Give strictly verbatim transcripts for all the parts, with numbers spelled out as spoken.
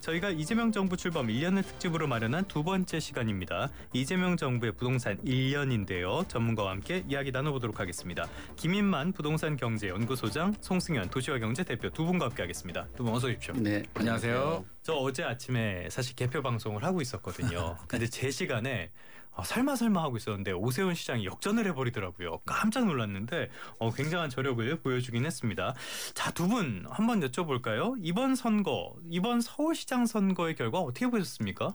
저희가 이재명 정부 출범 일 년을 특집으로 마련한 두 번째 시간입니다. 이재명 정부의 부동산 일 년인데요. 전문가와 함께 이야기 나눠보도록 하겠습니다. 김인만 부동산경제연구소장, 송승현 도시화경제 대표 두 분과 함께하겠습니다. 두 분 어서 오십시오. 네, 안녕하세요. 저 어제 아침에 사실 개표 방송을 하고 있었거든요. 근데 제 시간에 아, 설마 설마 하고 있었는데 오세훈 시장이 역전을 해버리더라고요. 깜짝 놀랐는데 어, 굉장한 저력을 보여주긴 했습니다. 자, 두 분 한번 여쭤볼까요? 이번 선거, 이번 서울시장 선거의 결과 어떻게 보셨습니까?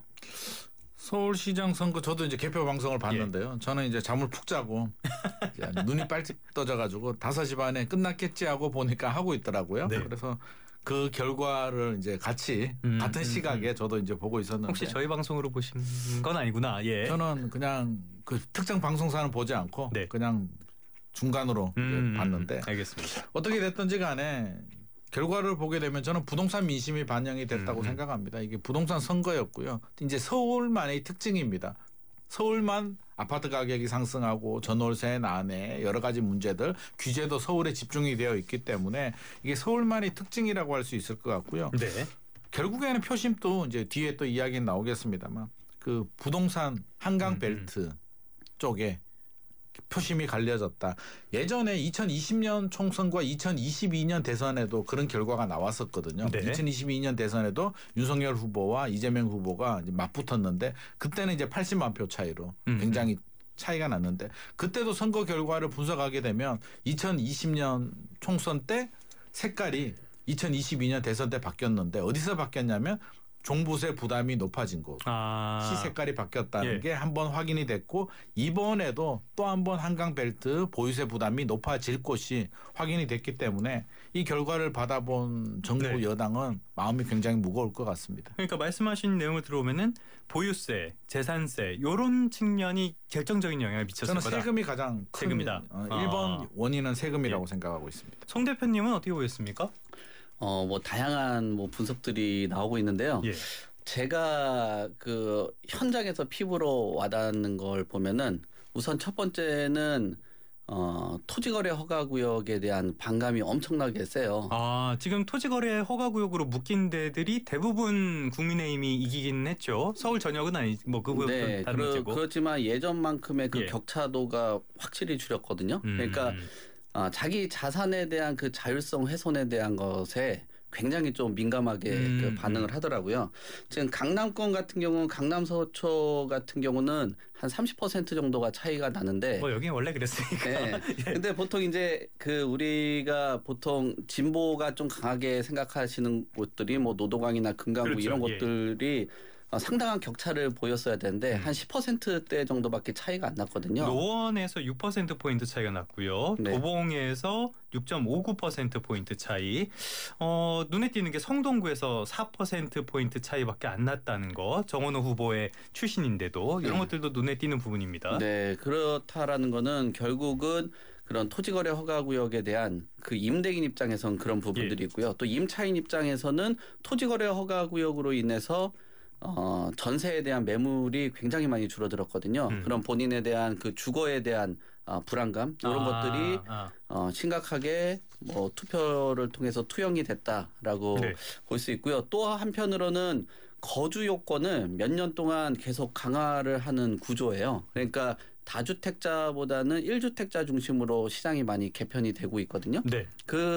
서울시장 선거 저도 이제 개표 방송을 봤는데요. 예. 저는 이제 잠을 푹 자고 이제 눈이 빨찍 떠져가지고 다섯 시 반에 끝났겠지 하고 보니까 하고 있더라고요. 네. 그래서 그 결과를 이제 같이 음, 같은 시각에 음, 음. 저도 이제 보고 있었는데 혹시 저희 방송으로 보신 건 아니구나. 예. 저는 그냥 그 특정 방송사는 보지 않고 네. 그냥 중간으로 음, 봤는데 알겠습니다. 어떻게 됐든지 간에 결과를 보게 되면 저는 부동산 민심이 반영이 됐다고 음, 생각합니다. 이게 부동산 선거였고요. 이제 서울만의 특징입니다. 서울만 아파트 가격이 상승하고 전월세 난해 여러 가지 문제들 규제도 서울에 집중이 되어 있기 때문에 이게 서울만의 특징이라고 할 수 있을 것 같고요. 네. 결국에는 표심도 이제 뒤에 또 이야기는 나오겠습니다만 그 부동산 한강 벨트 음, 음. 쪽에 표심이 갈려졌다. 예전에 이천이십 년 총선과 이천이십이 년 대선에도 그런 결과가 나왔었거든요. 네. 이천이십이 년 대선에도 윤석열 후보와 이재명 후보가 이제 맞붙었는데 그때는 이제 팔십만 표 차이로 굉장히 차이가 났는데 그때도 선거 결과를 분석하게 되면 이천이십 년 총선 때 색깔이 이천이십이 년 대선 때 바뀌었는데 어디서 바뀌었냐면 종부세 부담이 높아진 곳. 아. 시 색깔이 바뀌었다는 예. 게 한 번 확인이 됐고 이번에도 또 한 번 한강벨트 보유세 부담이 높아질 곳이 확인이 됐기 때문에 이 결과를 받아본 정부 네. 여당은 마음이 굉장히 무거울 것 같습니다. 그러니까 말씀하신 내용을 들어보면은 보유세, 재산세 이런 측면이 결정적인 영향을 미쳤을 저는 거다. 저는 세금이 가장 큰 세금이다. 어, 일 번 아. 원인은 세금이라고 예. 생각하고 있습니다. 송 대표님은 어떻게 보셨습니까? 어, 뭐 다양한 뭐 분석들이 나오고 있는데요. 예. 제가 그 현장에서 피부로 와닿는 걸 보면은 우선 첫 번째는 어, 토지거래 허가구역에 대한 반감이 엄청나게 세요. 아, 지금 토지거래 허가구역으로 묶인 데들이 대부분 국민의힘이 이기긴 했죠. 서울 전역은 아니, 뭐 그거는 네, 다른 그러, 문제고. 그렇지만 예전만큼의 그 예. 격차도가 확실히 줄였거든요. 음. 그러니까 어, 자기 자산에 대한 그 자율성 훼손에 대한 것에 굉장히 좀 민감하게 음, 그 반응을 하더라고요. 지금 강남권 같은 경우는 강남 서초 같은 경우는 한 삼십 퍼센트 정도가 차이가 나는데. 뭐 여기 원래 그랬으니까. 네. 예. 근데 보통 이제 그 우리가 보통 진보가 좀 강하게 생각하시는 곳들이 뭐 노도강이나 금강구 그렇죠. 이런 예. 곳들이 어, 상당한 격차를 보였어야 되는데 음. 한 십 퍼센트대 정도밖에 차이가 안 났거든요. 노원에서 육 퍼센트 포인트 차이가 났고요. 네. 도봉에서 육 점 오구 퍼센트 포인트 차이. 어, 눈에 띄는 게 성동구에서 사 퍼센트 포인트 차이밖에 안 났다는 거. 정원호 후보의 출신인데도 이런 네. 것들도 눈에 띄는 부분입니다. 네, 그렇다라는 거는 결국은 그런 토지거래 허가구역에 대한 그 임대인 입장에서는 그런 부분들이 있고요. 또 임차인 입장에서는 토지거래 허가구역으로 인해서 어, 전세에 대한 매물이 굉장히 많이 줄어들었거든요. 음. 그럼 본인에 대한 그 주거에 대한 어, 불안감 이런 아, 것들이 아. 어, 심각하게 뭐 투표를 통해서 투영이 됐다라고 네. 볼 수 있고요. 또 한편으로는 거주 요건을 몇 년 동안 계속 강화를 하는 구조예요. 그러니까 다주택자보다는 일주택자 중심으로 시장이 많이 개편이 되고 있거든요. 네.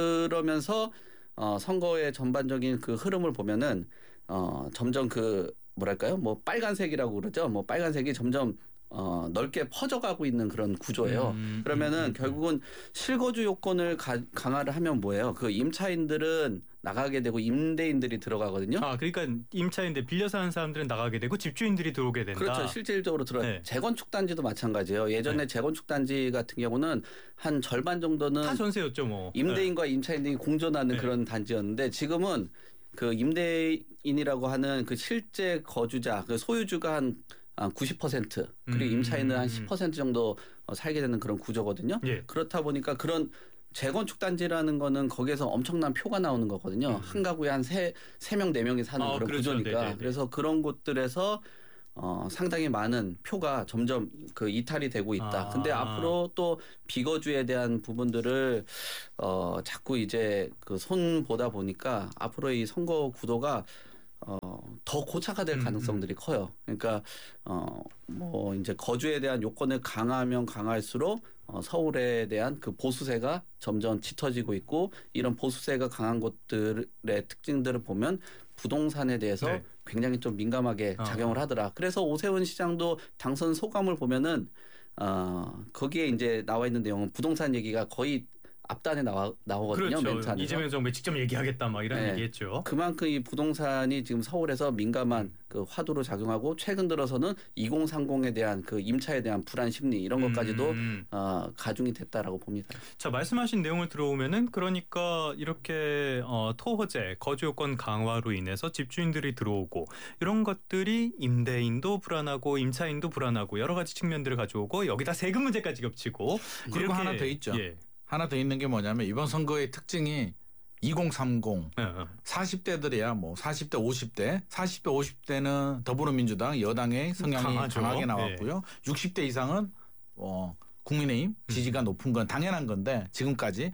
그러면서 어, 선거의 전반적인 그 흐름을 보면은 어, 점점 그 뭐랄까요? 뭐 빨간색이라고 그러죠. 뭐 빨간색이 점점 어, 넓게 퍼져가고 있는 그런 구조예요. 음, 그러면은 음, 음, 결국은 실거주 요건을 가, 강화를 하면 뭐예요? 그 임차인들은 나가게 되고 임대인들이 들어가거든요. 아, 그러니까 임차인들 빌려 사는 사람들은 나가게 되고 집주인들이 들어오게 된다. 그렇죠. 실질적으로 들어. 네. 재건축 단지도 마찬가지예요. 예전에 네. 재건축 단지 같은 경우는 한 절반 정도는 다 전세였죠, 뭐. 임대인과 네. 임차인들이 공존하는 네. 그런 단지였는데 지금은 그 임대인이라고 하는 그 실제 거주자, 그 소유주가 한 구십 퍼센트 그리고 음. 임차인은 한 십 퍼센트 정도 살게 되는 그런 구조거든요. 예. 그렇다 보니까 그런 재건축 단지라는 거는 거기에서 엄청난 표가 나오는 거거든요. 음. 한 가구에 한 세, 세 명, 네 명이 사는 아, 그런 그렇죠. 구조니까. 네네네. 그래서 그런 곳들에서 어, 상당히 많은 표가 점점 그 이탈이 되고 있다. 아. 근데 앞으로 또 비거주에 대한 부분들을 어, 자꾸 이제 그 손 보다 보니까 앞으로 이 선거 구도가 어, 더 고착화될 음, 가능성들이 커요. 그러니까 어 뭐 이제 거주에 대한 요건을 강하면 강할수록 어 서울에 대한 그 보수세가 점점 짙어지고 있고 이런 보수세가 강한 곳들의 특징들을 보면 부동산에 대해서 네. 굉장히 좀 민감하게 어. 작용을 하더라. 그래서 오세훈 시장도 당선 소감을 보면은 어 거기에 이제 나와 있는 내용은 부동산 얘기가 거의 앞단에 나와 나오거든요. 그렇죠. 멘트 안에서. 이재명 정부에 직접 얘기하겠다 막 이런 네. 얘기했죠. 그만큼 이 부동산이 지금 서울에서 민감한 그 화두로 작용하고 최근 들어서는 이공삼공에 대한 그 임차에 대한 불안 심리 이런 것까지도 음. 어, 가중이 됐다라고 봅니다. 자, 말씀하신 내용을 들어오면은 그러니까 이렇게 어, 토호제 거주 요건 강화로 인해서 집주인들이 들어오고 이런 것들이 임대인도 불안하고 임차인도 불안하고 여러 가지 측면들을 가져오고 여기다 세금 문제까지 겹치고 그리고 이렇게 하나 더 있죠. 예. 하나 더 있는 게 뭐냐면 이번 선거의 특징이 이공삼공 어, 어. 사십 대들이야 뭐 사십 대 오십 대 사십 대 오십 대는 더불어민주당 여당의 성향이 강하죠. 강하게 나왔고요. 육십 대 이상은 어, 국민의힘 지지가 높은 건 당연한 건데 지금까지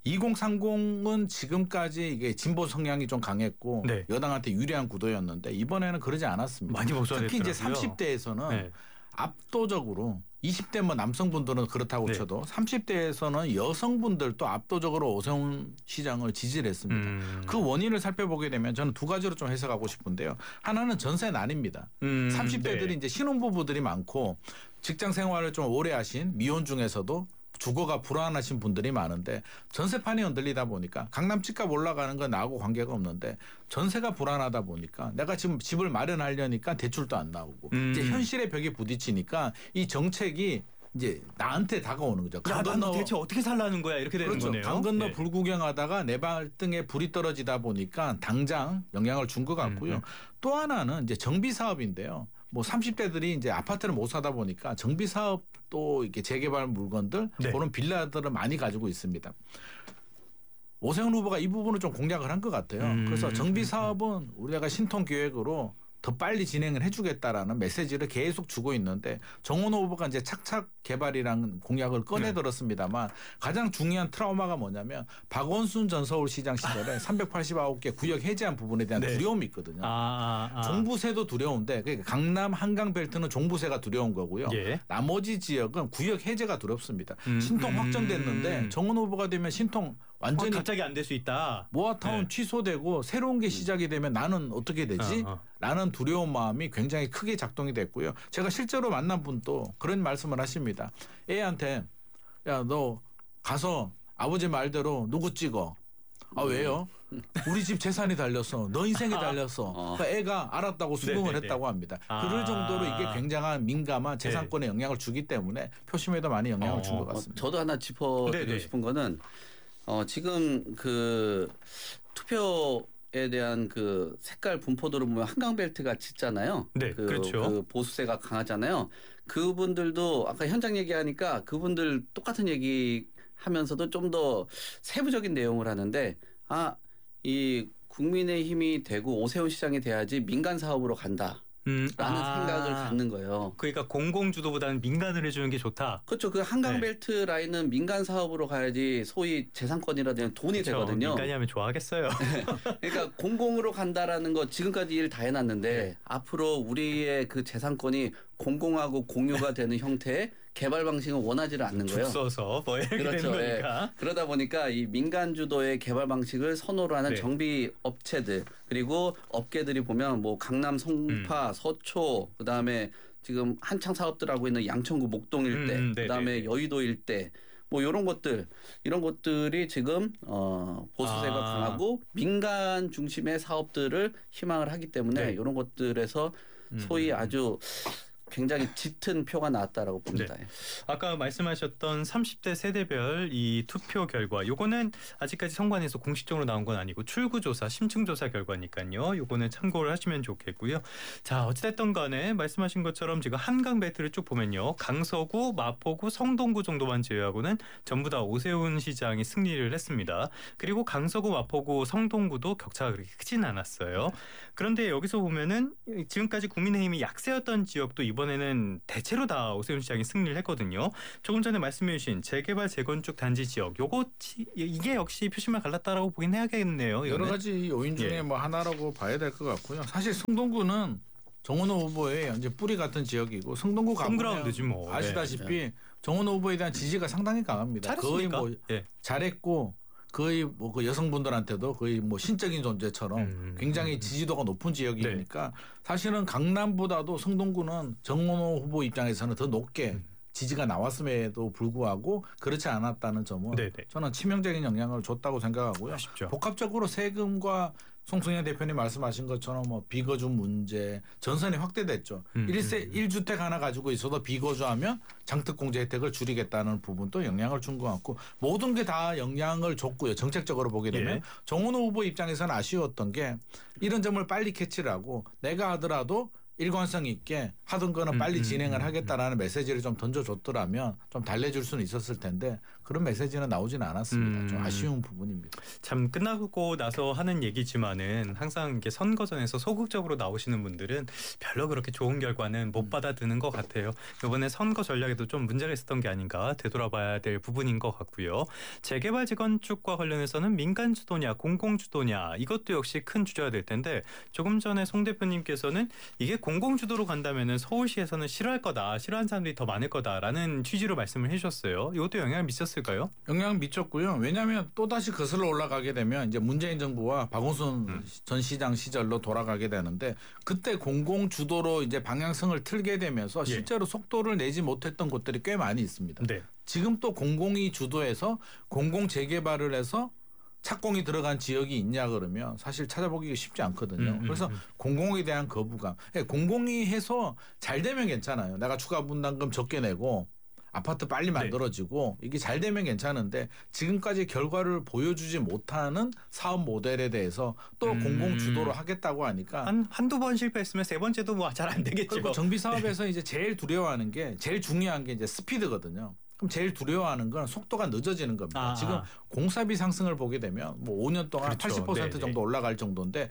이공삼공은 지금까지 이게 진보 성향이 좀 강했고 네. 여당한테 유리한 구도였는데 이번에는 그러지 않았습니다. 많이 벗어났더라고요. 특히 이제 삼십 대에서는 네. 압도적으로 이십 대 뭐 남성분들은 그렇다고 네. 쳐도 삼십 대에서는 여성분들도 압도적으로 오세훈 시장을 지지를 했습니다. 음. 그 원인을 살펴보게 되면 저는 두 가지로 좀 해석하고 싶은데요. 하나는 전세난입니다. 음, 삼십 대들이 네. 이제 신혼부부들이 많고 직장 생활을 좀 오래 하신 미혼 중에서도 주거가 불안하신 분들이 많은데 전세판이 흔들리다 보니까 강남 집값 올라가는 건 나하고 관계가 없는데 전세가 불안하다 보니까 내가 지금 집을 마련하려니까 대출도 안 나오고 음. 이제 현실의 벽에 부딪히니까 이 정책이 이제 나한테 다가오는 거죠. 야, 강 난 건너 대체 어떻게 살라는 거야 이렇게 되는 그렇죠. 거네요. 강 건너 네. 불 구경하다가 내 발등에 불이 떨어지다 보니까 당장 영향을 준 것 같고요. 음, 음. 또 하나는 이제 정비 사업인데요. 뭐 삼십 대들이 이제 아파트를 못 사다 보니까 정비 사업 또 이렇게 재개발 물건들 네. 그런 빌라들을 많이 가지고 있습니다. 오세훈 후보가 이 부분을 좀 공략을 한 것 같아요. 음. 그래서 정비 사업은 우리가 신통 계획으로 더 빨리 진행을 해주겠다라는 메시지를 계속 주고 있는데 정원 후보가 이제 착착 개발이라는 공약을 꺼내 들었습니다만 가장 중요한 트라우마가 뭐냐면 박원순 전 서울시장 시절에 삼백팔십구 개 구역 해제한 부분에 대한 네. 두려움이 있거든요. 아, 아, 아. 종부세도 두려운데 그러니까 강남 한강벨트는 종부세가 두려운 거고요. 예. 나머지 지역은 구역 해제가 두렵습니다. 음, 신통 음. 확정됐는데 정원 후보가 되면 신통 완전히 어, 갑자기 안 될 수 있다. 모아타운 네. 취소되고 새로운 게 시작이 되면 나는 어떻게 되지? 어, 어. 라는 두려운 마음이 굉장히 크게 작동이 됐고요. 제가 실제로 만난 분도 그런 말씀을 하십니다. 애한테 야, 너 가서 아버지 말대로 누구 찍어? 아 왜요? 우리 집 재산이 달렸어. 너 인생이 달렸어. 어. 그러니까 애가 알았다고 수긍을 네네네. 했다고 합니다. 아. 그럴 정도로 이게 굉장한 민감한 재산권에 영향을 주기 때문에 표심에도 많이 영향을 준 것 어, 어, 같습니다. 저도 하나 짚어드리고 네네. 싶은 거는 어, 지금 그 투표에 대한 그 색깔 분포도를 보면 한강벨트가 짙잖아요. 네, 그, 그렇죠. 그 보수세가 강하잖아요. 그분들도 아까 현장 얘기하니까 그분들 똑같은 얘기 하면서도 좀 더 세부적인 내용을 하는데 아, 이 국민의힘이 되고 오세훈 시장이 돼야지 민간 사업으로 간다. 음, 라는 아. 생각을 갖는 거예요. 그러니까 공공주도보다는 민간을 해주는 게 좋다. 그렇죠. 그 한강벨트 라인은 민간 사업으로 가야지 소위 재산권이라든지 돈이 그렇죠. 되거든요. 민간이 하면 좋아하겠어요. 그러니까 공공으로 간다라는 거 지금까지 일 다 해놨는데 네. 앞으로 우리의 그 재산권이 공공하고 공유가 되는 형태의 개발 방식은 원하지를 않는 죽 거예요. 써서 뭐 이렇게 그렇죠. 되는 예. 거니까. 그러다 보니까 이 민간 주도의 개발 방식을 선호를 하는 네. 정비 업체들 그리고 업계들이 보면 뭐 강남 송파, 음. 서초 그다음에 지금 한창 사업들 하고 있는 양천구 목동 일대, 음, 네네. 그다음에 여의도 일대 뭐 이런 것들 이런 것들이 지금 어 보수세가 아. 강하고 민간 중심의 사업들을 희망을 하기 때문에 네. 이런 것들에서 소위 음. 아주 굉장히 짙은 표가 나왔다라고 봅니다. 네. 아까 말씀하셨던 삼십 대 세대별 이 투표 결과 요거는 아직까지 선관위에서 공식적으로 나온 건 아니고 출구조사 심층조사 결과니까요. 요거는 참고를 하시면 좋겠고요. 자, 어찌됐든 간에 말씀하신 것처럼 지금 한강벨트를 쭉 보면요. 강서구, 마포구, 성동구 정도만 제외하고는 전부 다 오세훈 시장이 승리를 했습니다. 그리고 강서구, 마포구, 성동구도 격차가 그렇게 크진 않았어요. 그런데 여기서 보면은 지금까지 국민의힘이 약세였던 지역도 이번 이번에는 대체로 다 오세훈 시장이 승리를 했거든요. 조금 전에 말씀해주신 재개발 재건축 단지 지역, 요거 이게 역시 표심을 갈랐다라고 보긴 해야겠네요. 이거는. 여러 가지 요인 중에 예. 뭐 하나라고 봐야 될 것 같고요. 사실 성동구는 정원호 후보의 이제 뿌리 같은 지역이고 성동구 가보면 홈그라운드지 뭐. 아시다시피 네. 정원호 후보에 대한 지지가 상당히 강합니다. 잘했습니까? 거의 뭐 예. 잘했고 거의 뭐 그 여성분들한테도 거의 뭐 신적인 존재처럼 음, 굉장히 음, 지지도가 높은 지역이니까 사실은 강남보다도 성동구는 정원호 후보 입장에서는 더 높게 음. 지지가 나왔음에도 불구하고 그렇지 않았다는 점은 네네. 저는 치명적인 영향을 줬다고 생각하고요. 아쉽죠. 복합적으로 세금과 송승현 대표님 말씀하신 것처럼 뭐 비거주 문제 전선이 확대됐죠. 음, 일세 음. 일 주택 하나 가지고 있어도 비거주하면 장특공제 혜택을 줄이겠다는 부분도 영향을 준 것 같고 모든 게 다 영향을 줬고요. 정책적으로 보게 되면 예. 정원호 후보 입장에서는 아쉬웠던 게 이런 점을 빨리 캐치를 하고 내가 하더라도 일관성 있게 하던 거는 음, 빨리 음, 진행을 음, 하겠다라는 메시지를 좀 던져줬더라면 좀 달래줄 수는 있었을 텐데 그런 메시지는 나오지는 않았습니다. 음. 좀 아쉬운 부분입니다. 참 끝나고 나서 하는 얘기지만은 항상 이게 선거전에서 소극적으로 나오시는 분들은 별로 그렇게 좋은 결과는 못 받아드는 것 같아요. 이번에 선거 전략에도 좀 문제가 있었던 게 아닌가 되돌아봐야 될 부분인 것 같고요. 재개발 재건축과 관련해서는 민간 주도냐 공공 주도냐 이것도 역시 큰 주제가 될 텐데 조금 전에 송 대표님께서는 이게 공공 주도로 간다면은 서울시에서는 싫어할 거다, 싫어하는 사람들이 더 많을 거다라는 취지로 말씀을 해주셨어요. 이것도 영향을 미쳤을까요? 영향 미쳤고요. 왜냐하면 또 다시 거슬러 올라가게 되면 이제 문재인 정부와 박원순 음. 전 시장 시절로 돌아가게 되는데 그때 공공 주도로 이제 방향성을 틀게 되면서 예. 실제로 속도를 내지 못했던 곳들이 꽤 많이 있습니다. 네. 지금 또 공공이 주도해서 공공 재개발을 해서 착공이 들어간 지역이 있냐 그러면 사실 찾아보기 쉽지 않거든요. 음, 음, 그래서 음. 공공에 대한 거부감. 예, 공공이 해서 잘 되면 괜찮아요. 내가 추가 분담금 적게 내고 아파트 빨리 만들어지고 이게 잘 되면 괜찮은데 지금까지 결과를 보여주지 못하는 사업 모델에 대해서 또 음. 공공 주도로 하겠다고 하니까 한 한두 번 실패했으면 세 번째도 뭐 잘 안 되겠죠. 그리고 정비 사업에서 이제 제일 두려워하는 게 제일 중요한 게 이제 스피드거든요. 그럼 제일 두려워하는 건 속도가 늦어지는 겁니다. 아. 지금 공사비 상승을 보게 되면 뭐 오 년 동안 그렇죠. 팔십 퍼센트 네네. 정도 올라갈 정도인데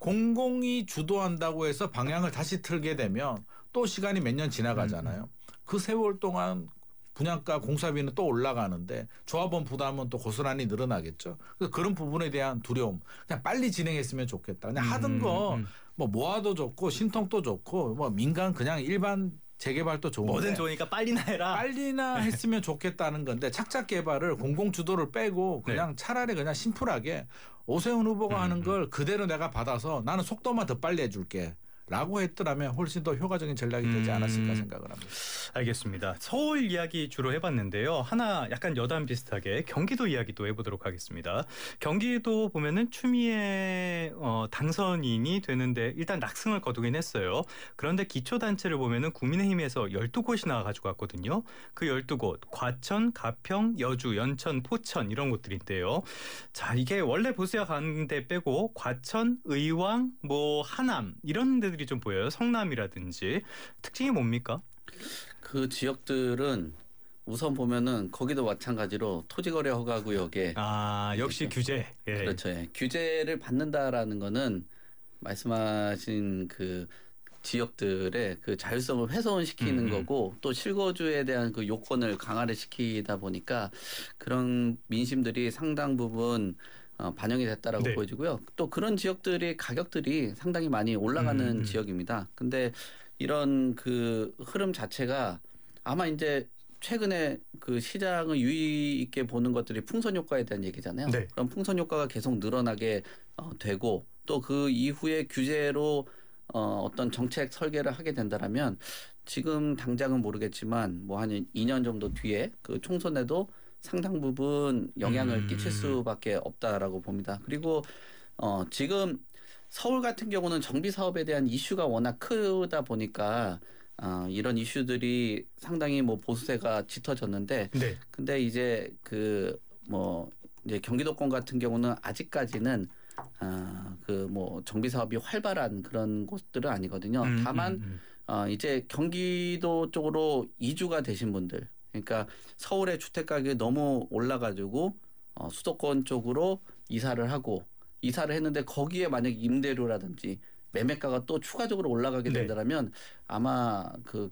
공공이 주도한다고 해서 방향을 다시 틀게 되면 또 시간이 몇 년 지나가잖아요. 그 세월 동안 분양가 공사비는 또 올라가는데 조합원 부담은 또 고스란히 늘어나겠죠. 그래서 그런 부분에 대한 두려움. 그냥 빨리 진행했으면 좋겠다. 그냥 하던 거 음, 뭐 모아도 좋고 신통도 좋고 뭐 민간 그냥 일반 재개발도 좋은데 뭐든 좋으니까 빨리나 해라. 빨리나 했으면 좋겠다는 건데 착착 개발을 공공 주도를 빼고 그냥 차라리 그냥 심플하게 오세훈 후보가 음, 하는 음. 걸 그대로 내가 받아서 나는 속도만 더 빨리 해줄게. 라고 했더라면 훨씬 더 효과적인 전략이 되지 않았을까 음. 생각을 합니다. 알겠습니다. 서울 이야기 주로 해봤는데요. 하나 약간 여담 비슷하게 경기도 이야기도 해보도록 하겠습니다. 경기도 보면은 추미애 어, 당선인이 되는데 일단 낙승을 거두긴 했어요. 그런데 기초단체를 보면은 국민의힘에서 열두 곳이나 가지고 왔거든요. 그 열두 곳 과천, 가평, 여주, 연천, 포천 이런 곳들인데요. 자 이게 원래 보수야 가는데 빼고 과천, 의왕, 뭐 하남 이런 데들이 좀 보여요. 성남이라든지 특징이 뭡니까? 그 지역들은 우선 보면은 거기도 마찬가지로 토지거래 허가구역에 아 역시 그렇죠. 규제. 예. 그렇죠. 예. 규제를 받는다라는 거는 말씀하신 그 지역들의 그 자율성을 훼손시키는 음, 음. 거고 또 실거주에 대한 그 요건을 강화를 시키다 보니까 그런 민심들이 상당 부분 어, 반영이 됐다라고 네. 보여지고요. 또 그런 지역들이 가격들이 상당히 많이 올라가는 음, 음. 지역입니다. 근데 이런 그 흐름 자체가 아마 이제 최근에 그 시장을 유의 있게 보는 것들이 풍선 효과에 대한 얘기잖아요. 네. 그럼 풍선 효과가 계속 늘어나게 어, 되고 또 그 이후에 규제로 어, 어떤 정책 설계를 하게 된다라면 지금 당장은 모르겠지만 뭐 한 이 년 정도 뒤에 그 총선에도 상당 부분 영향을 음. 끼칠 수밖에 없다라고 봅니다. 그리고 어, 지금 서울 같은 경우는 정비 사업에 대한 이슈가 워낙 크다 보니까 어, 이런 이슈들이 상당히 뭐 보수세가 짙어졌는데 네. 근데 이제 그 뭐 이제 경기도권 같은 경우는 아직까지는 아, 그 뭐 정비 사업이 활발한 그런 곳들은 아니거든요. 음, 다만 음, 음. 어, 이제 경기도 쪽으로 이주가 되신 분들, 그러니까 서울의 주택 가격이 너무 올라가지고 어, 수도권 쪽으로 이사를 하고 이사를 했는데 거기에 만약 임대료라든지 매매가가 또 추가적으로 올라가게 네. 된다면 아마 그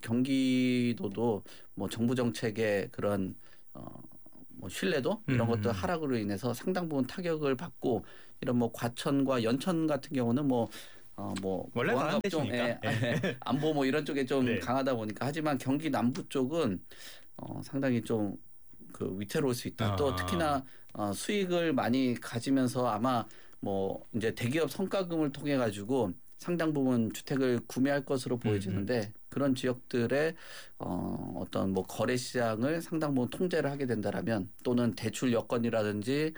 경기도도 뭐 정부 정책의 그런 어, 뭐 신뢰도 이런 음. 것들 하락으로 인해서 상당 부분 타격을 받고 이런 뭐 과천과 연천 같은 경우는 뭐 어 뭐 원래 강한 데시니까. 안보 뭐 이런 쪽에 좀 네. 강하다 보니까 하지만 경기 남부 쪽은 어 상당히 좀 그 위태로울 수 있다. 아. 또 특히나 어 수익을 많이 가지면서 아마 뭐 이제 대기업 성과금을 통해 가지고 상당 부분 주택을 구매할 것으로 보여지는데 음. 그런 지역들의 어 어떤 뭐 거래 시장을 상당 부분 통제를 하게 된다라면 또는 대출 여건이라든지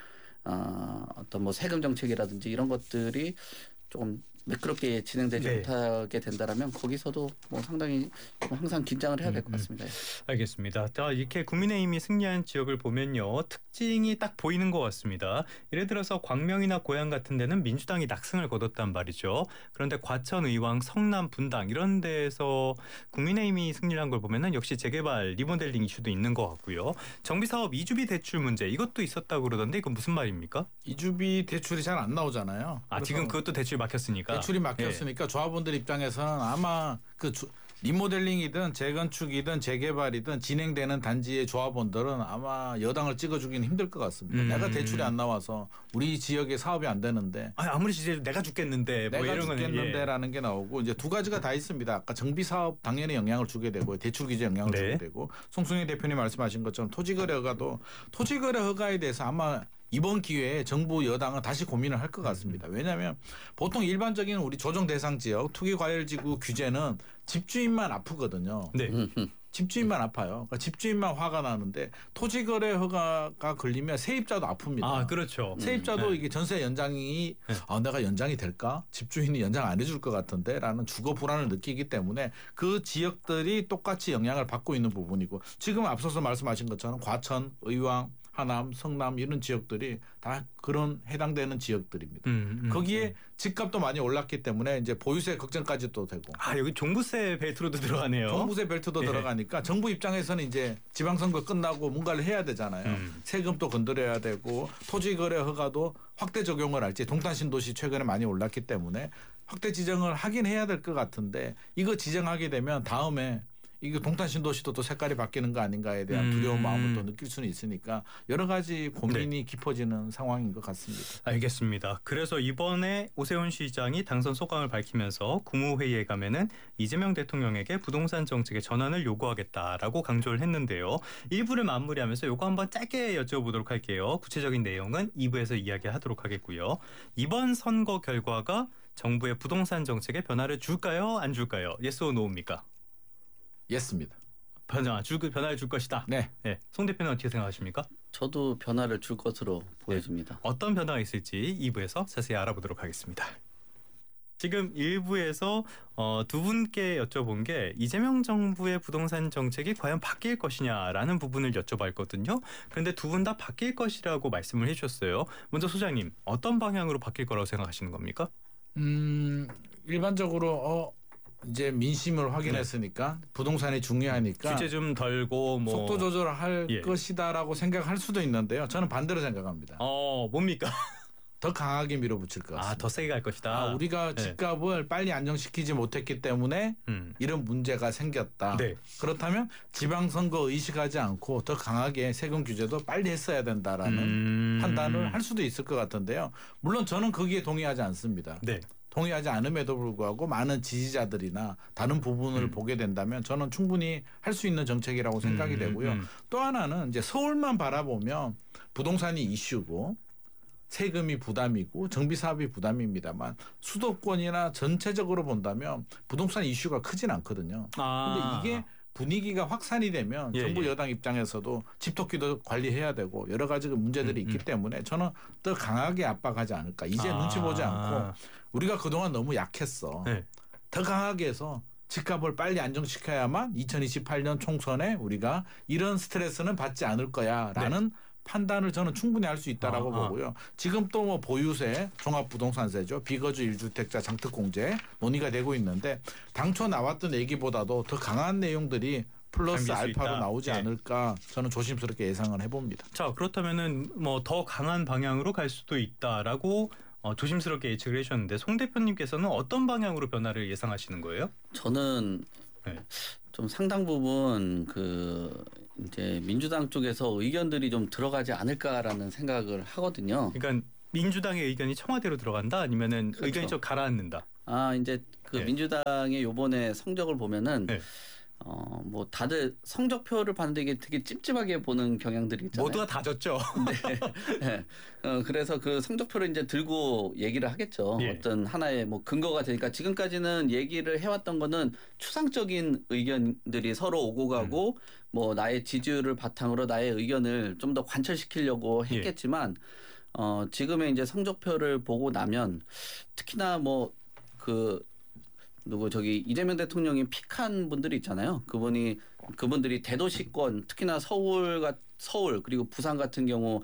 어 어떤 뭐 세금 정책이라든지 이런 것들이 조금 매끄럽게 진행되지 네. 못하게 된다라면 거기서도 뭐 상당히 항상 긴장을 해야 될 것 같습니다. 알겠습니다. 자, 이렇게 국민의힘이 승리한 지역을 보면요. 특징이 딱 보이는 것 같습니다. 예를 들어서 광명이나 고양 같은 데는 민주당이 낙승을 거뒀단 말이죠. 그런데 과천, 의왕, 성남, 분당 이런 데에서 국민의힘이 승리한 걸 보면은 역시 재개발, 리모델링 이슈도 있는 것 같고요. 정비사업 이주비 대출 문제 이것도 있었다고 그러던데 이건 무슨 말입니까? 이주비 대출이 잘 안 나오잖아요. 아, 지금 그것도 대출 막혔으니까. 대출이 막혔으니까 예. 조합원들 입장에서는 아마 그 주, 리모델링이든 재건축이든 재개발이든 진행되는 단지의 조합원들은 아마 여당을 찍어주기는 힘들 것 같습니다. 음. 내가 대출이 안 나와서 우리 지역에 사업이 안 되는데 아니, 아무리 진짜 내가 죽겠는데 뭐 내가 이런 죽겠는데라는 예. 게 나오고 이제 두 가지가 다 있습니다. 아까 정비사업 당연히 영향을 주게 되고 대출 규제 영향을 네. 주게 되고 송승희 대표님 말씀하신 것처럼 토지거래 허가도 토지거래 허가에 대해서 아마 이번 기회에 정부 여당은 다시 고민을 할 것 같습니다. 왜냐하면 보통 일반적인 우리 조정 대상 지역 투기과열지구 규제는 집주인만 아프거든요. 네. 집주인만 아파요. 그러니까 집주인만 화가 나는데 토지거래 허가가 걸리면 세입자도 아픕니다. 아, 그렇죠. 세입자도 음. 이게 전세 연장이 네. 아, 내가 연장이 될까? 집주인이 연장 안 해줄 것 같은데라는 주거 불안을 느끼기 때문에 그 지역들이 똑같이 영향을 받고 있는 부분이고 지금 앞서서 말씀하신 것처럼 과천, 의왕, 하남, 성남 이런 지역들이 다 그런 해당되는 지역들입니다. 음, 음, 거기에 음. 집값도 많이 올랐기 때문에 이제 보유세 걱정까지 또 되고. 아, 여기 종부세 벨트로도 들어가네요. 종부세 벨트도 네. 들어가니까 정부 입장에서는 이제 지방선거 끝나고 뭔가를 해야 되잖아요. 음. 세금도 건드려야 되고 토지거래 허가도 확대 적용을 할지 동탄신도시 최근에 많이 올랐기 때문에 확대 지정을 하긴 해야 될 것 같은데 이거 지정하게 되면 다음에 이게 동탄신도시도 또 색깔이 바뀌는 거 아닌가에 대한 두려운 음. 마음을 또 느낄 수는 있으니까 여러 가지 고민이 네. 깊어지는 상황인 것 같습니다. 알겠습니다. 그래서 이번에 오세훈 시장이 당선 소감을 밝히면서 국무회의에 가면은 이재명 대통령에게 부동산 정책의 전환을 요구하겠다라고 강조를 했는데요. 일 부를 마무리하면서 요거 한번 짧게 여쭤보도록 할게요. 구체적인 내용은 이 부에서 이야기하도록 하겠고요. 이번 선거 결과가 정부의 부동산 정책에 변화를 줄까요? 안 줄까요? 예스 오 노입니까? 예스입니다. 변화 줄 변화를 줄 것이다. 네. 네. 송 대표는 어떻게 생각하십니까? 저도 변화를 줄 것으로 보여집니다. 어떤 변화가 있을지 이 부에서 자세히 알아보도록 하겠습니다. 지금 일 부에서 어, 두 분께 여쭤본 게 이재명 정부의 부동산 정책이 과연 바뀔 것이냐라는 부분을 여쭤봤거든요. 그런데 두 분 다 바뀔 것이라고 말씀을 해주셨어요. 먼저 소장님, 어떤 방향으로 바뀔 거라고 생각하시는 겁니까? 음, 일반적으로 어, 이제 민심을 확인했으니까 네. 부동산이 중요하니까 규제 좀 덜고 뭐 속도 조절을 할 예. 것이다라고 생각할 수도 있는데요. 저는 반대로 생각합니다. 어, 뭡니까? 더 강하게 밀어붙일 것 같습니다. 아, 더 세게 갈 것이다. 아, 우리가 집값을 네. 빨리 안정시키지 못했기 때문에 음. 이런 문제가 생겼다. 네. 그렇다면 지방선거 의식하지 않고 더 강하게 세금 규제도 빨리 했어야 된다라는 음. 판단을 할 수도 있을 것 같은데요. 물론 저는 거기에 동의하지 않습니다. 네. 동의하지 않음에도 불구하고 많은 지지자들이나 다른 부분을 음. 보게 된다면 저는 충분히 할 수 있는 정책이라고 생각이 음, 되고요. 음. 또 하나는 이제 서울만 바라보면 부동산이 이슈고 세금이 부담이고 정비사업이 부담입니다만 수도권이나 전체적으로 본다면 부동산 이슈가 크진 않거든요. 그런데 아. 이게 분위기가 확산이 되면 예, 정부 예. 여당 입장에서도 집토끼도 관리해야 되고 여러 가지 문제들이 음, 있기 음. 때문에 저는 더 강하게 압박하지 않을까. 이제 아. 눈치 보지 않고 우리가 그동안 너무 약했어. 네. 더 강하게 해서 집값을 빨리 안정시켜야만 이천이십팔 년 총선에 우리가 이런 스트레스는 받지 않을 거야라는 네. 판단을 저는 충분히 할 수 있다라고 아, 보고요. 아. 지금 또 뭐 보유세, 종합부동산세죠. 비거주 일 주택자 장특공제 논의가 되고 있는데 당초 나왔던 얘기보다도 더 강한 내용들이 플러스 알파로 나오지 네. 않을까 저는 조심스럽게 예상을 해봅니다. 자, 그렇다면은 뭐 더 강한 방향으로 갈 수도 있다라고 어, 조심스럽게 예측을 해주셨는데 송 대표님께서는 어떤 방향으로 변화를 예상하시는 거예요? 저는 네. 좀 상당 부분 그 이제 민주당 쪽에서 의견들이 좀 들어가지 않을까라는 생각을 하거든요. 그러니까 민주당의 의견이 청와대로 들어간다 아니면은 그렇죠. 의견이 좀 가라앉는다. 아 이제 그 네. 민주당의 요번에 성적을 보면은 네. 어 뭐 다들 성적표를 봤는데 이게 되게 찝찝하게 보는 경향들이 있잖아요. 모두가 다 졌죠. 네. 네. 어, 그래서 그 성적표를 이제 들고 얘기를 하겠죠. 예. 어떤 하나의 뭐 근거가 되니까 지금까지는 얘기를 해왔던 거는 추상적인 의견들이 서로 오고 가고 음. 뭐 나의 지지율을 바탕으로 나의 의견을 좀 더 관철시키려고 했겠지만 예. 어, 지금의 이제 성적표를 보고 나면 특히나 뭐 그 누구 저기 이재명 대통령이 픽한 분들이 있잖아요. 그분이 그분들이 대도시권 특히나 서울과 서울 그리고 부산 같은 경우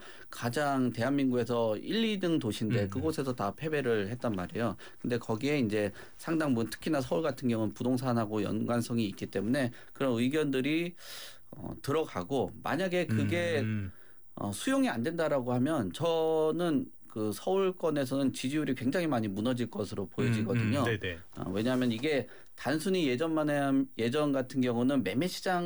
가장 대한민국에서 일, 이 등 도시인데 음. 그곳에서 다 패배를 했단 말이에요. 근데 거기에 이제 상당 부분 특히나 서울 같은 경우는 부동산하고 연관성이 있기 때문에 그런 의견들이 어, 들어가고 만약에 그게 음. 어, 수용이 안 된다라고 하면 저는 그 서울권에서는 지지율이 굉장히 많이 무너질 것으로 보여지거든요. 음, 음, 어, 왜냐하면 이게 단순히 예전만에 예전 같은 경우는 매매